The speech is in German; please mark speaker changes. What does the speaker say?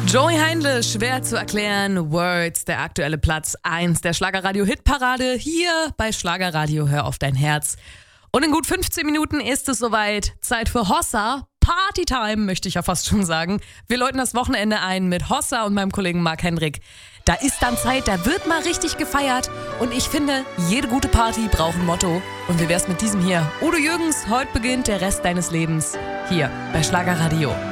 Speaker 1: Joey Heindle, schwer zu erklären, Words, der aktuelle Platz 1 der Schlagerradio-Hitparade, hier bei Schlagerradio Hör auf dein Herz. Und in gut 15 Minuten ist es soweit, Zeit für Hossa, Partytime, möchte ich ja fast schon sagen. Wir läuten das Wochenende ein mit Hossa und meinem Kollegen Marc Hendrik. Da ist dann Zeit, da wird mal richtig gefeiert und ich finde, jede gute Party braucht ein Motto. Und wie wär's mit diesem hier? Udo Jürgens, heute beginnt der Rest deines Lebens, hier bei Schlagerradio.